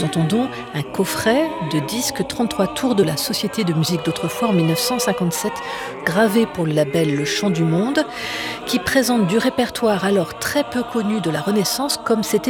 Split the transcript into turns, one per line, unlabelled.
nous entendons un coffret de disques 33 tours de la Société de musique d'autrefois en 1957, gravé pour le label Le Chant du Monde, qui présente du répertoire alors très peu connu de la Renaissance, comme c'était